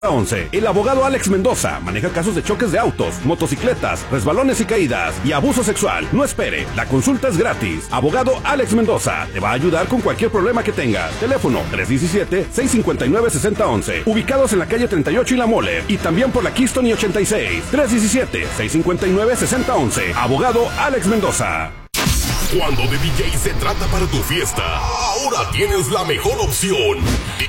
11. El abogado Alex Mendoza maneja casos de choques de autos, motocicletas, resbalones y caídas y abuso sexual. No espere, la consulta es gratis. Abogado Alex Mendoza te va a ayudar con cualquier problema que tengas. Teléfono 317-659-6011. Ubicados en la calle 38 y La Mole y también por la Keystone y 86. 317-659-6011. Abogado Alex Mendoza. Cuando de DJ se trata para tu fiesta, ahora tienes la mejor opción.